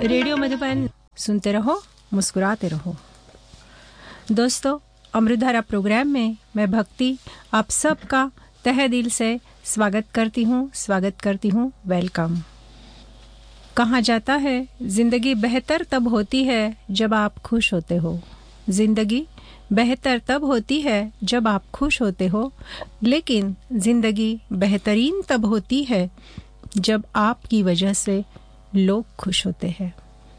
Radio Madhuban सुनते रहो, मुस्कुराते रहो। दोस्तों, अमृतधारा प्रोग्राम में मैं भक्ति आप सबका तहे दिल से स्वागत करती हूँ। वेलकम। कहा जाता है जिंदगी बेहतर तब होती है जब आप खुश होते हो। जिंदगी बेहतर तब होती है जब आप खुश होते हो, लेकिन जिंदगी बेहतरीन तब होती है जब आपकी वजह से लोग खुश होते हैं।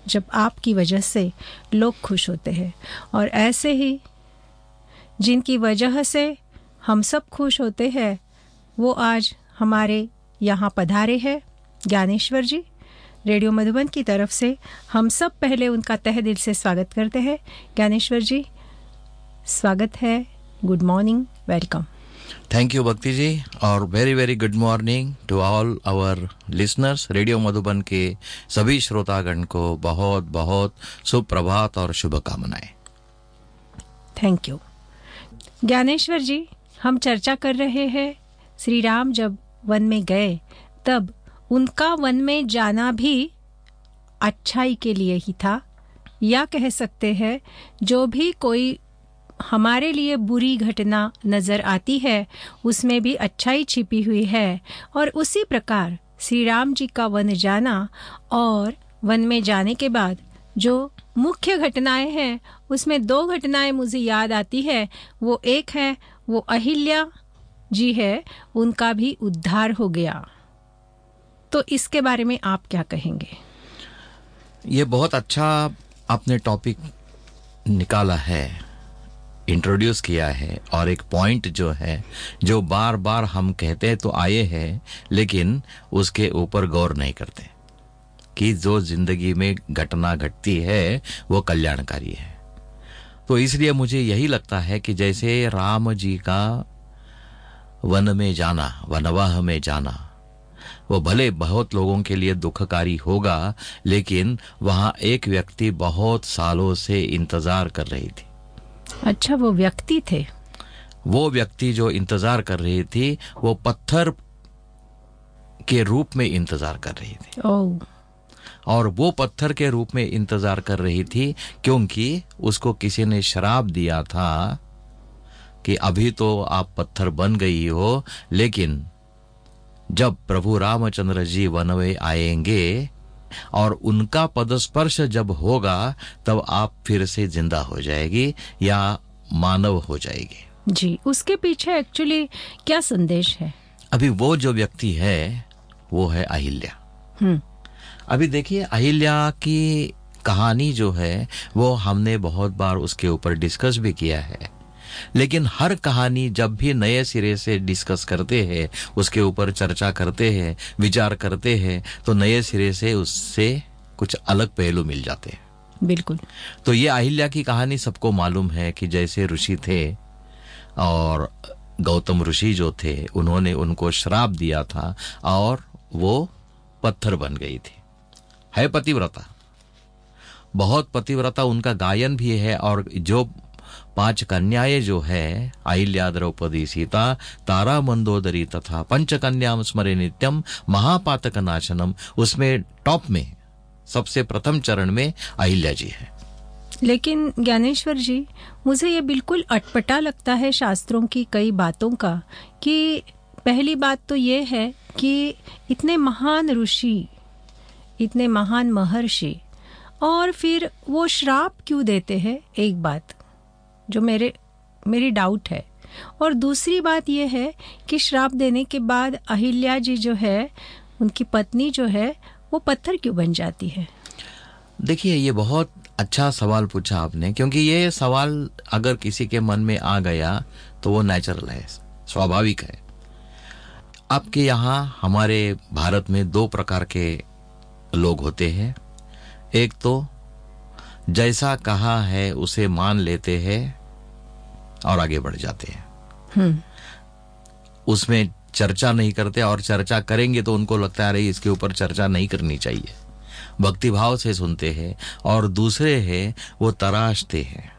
और ऐसे ही जिनकी वजह से हम सब खुश होते हैं, वो आज हमारे यहाँ पधारे हैं ज्ञानेश्वर जी। रेडियो मधुबन की तरफ से हम सब पहले उनका तहे दिल से स्वागत करते हैं। ज्ञानेश्वर जी, स्वागत है। Good morning, welcome. Thank you भक्ति जी, और very very good morning to all our listeners. Radio Madhuban के सभी श्रोतागण को बहुत बहुत सुप्रभात और शुभकामनाएं। Thank you. ज्ञानेश्वर जी, हम चर्चा कर रहे हैं श्री राम जब वन में गए तब उनका वन में जाना भी अच्छाई के लिए ही था, या कह सकते हैं जो भी कोई हमारे लिए बुरी घटना नजर आती है उसमें भी अच्छाई छिपी हुई है। और उसी प्रकार श्री राम जी का वन जाना और वन में जाने के बाद जो मुख्य घटनाएं हैं उसमें दो घटनाएं मुझे याद आती है। वो एक है, वो अहिल्या जी है, उनका भी उद्धार हो गया। तो इसके बारे में आप क्या कहेंगे? ये बहुत अच्छा आपने टॉपिक निकाला है, इंट्रोड्यूस किया है, और एक पॉइंट जो है जो बार बार हम कहते तो आए हैं लेकिन उसके ऊपर गौर नहीं करते कि जो जिंदगी में घटना घटती है वो कल्याणकारी है। तो इसलिए मुझे यही लगता है कि जैसे राम जी का वन में जाना, वनवाह में जाना, वो भले बहुत लोगों के लिए दुखकारी होगा, लेकिन वहां एक व्यक्ति बहुत सालों से इंतजार कर रही थी। अच्छा, वो व्यक्ति थे? वो व्यक्ति जो इंतजार कर रही थी वो पत्थर के रूप में इंतजार कर रही थी। और वो पत्थर के रूप में इंतजार कर रही थी क्योंकि उसको किसी ने श्राप दिया था कि अभी तो आप पत्थर बन गई हो, लेकिन जब प्रभु रामचंद्र जी वन में आएंगे और उनका पदस्पर्श जब होगा तब आप फिर से जिंदा हो जाएगी या मानव हो जाएगी। जी, उसके पीछे एक्चुअली क्या संदेश है? अभी वो जो व्यक्ति है वो है अहिल्या। अभी देखिए, अहिल्या की कहानी जो है वो हमने बहुत बार उसके ऊपर डिस्कस भी किया है, लेकिन हर कहानी जब भी नए सिरे से डिस्कस करते हैं, उसके ऊपर चर्चा करते हैं, विचार करते हैं, तो नए सिरे से उससे कुछ अलग पहलू मिल जाते हैं। बिल्कुल। तो ये अहिल्या की कहानी सबको मालूम है कि जैसे ऋषि थे और गौतम ऋषि जो थे उन्होंने उनको श्राप दिया था और वो पत्थर बन गई थी। है पतिव्रता, बहुत पतिव्रता, उनका गायन भी है। और जो 5 कन्याएं जो है, अहिल्या, द्रौपदी, सीता, तारा, मंदोदरी तथा पंचकन्याम स्मरे नित्यम महापातक नाशनम, उसमें टॉप में सबसे प्रथम चरण में अहिल्या जी है। लेकिन ज्ञानेश्वर जी, मुझे ये बिल्कुल अटपटा लगता है शास्त्रों की कई बातों का, कि पहली बात तो ये है कि इतने महान ऋषि, इतने महान महर्षि, और फिर वो श्राप क्यों देते हैं? एक बात जो मेरी डाउट है। और दूसरी बात यह है कि श्राप देने के बाद अहिल्या जी जो है, उनकी पत्नी जो है, वो पत्थर क्यों बन जाती है? देखिए, ये बहुत अच्छा सवाल पूछा आपने, क्योंकि ये सवाल अगर किसी के मन में आ गया तो वो नेचुरल है, स्वाभाविक है। आपके यहाँ हमारे भारत में 2 प्रकार के लोग होते हैं। एक तो जैसा कहा है उसे मान लेते हैं और आगे बढ़ जाते हैं, उसमें चर्चा नहीं करते, और चर्चा करेंगे तो उनको लगता है अरे इसके ऊपर चर्चा नहीं करनी चाहिए, भक्तिभाव से सुनते हैं। और दूसरे हैं वो तराशते हैं,